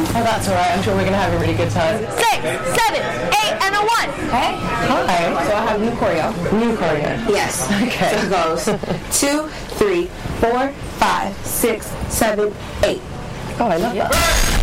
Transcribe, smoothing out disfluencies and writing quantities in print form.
Oh, that's all right. I'm sure we're going to have a really good time. 6, 7, 8, and a 1. Okay. Hi. So I have new choreo. New choreo. Yes. Okay. So it goes 2, 3, 4, 5, 6, 7, 8. Oh, I love that.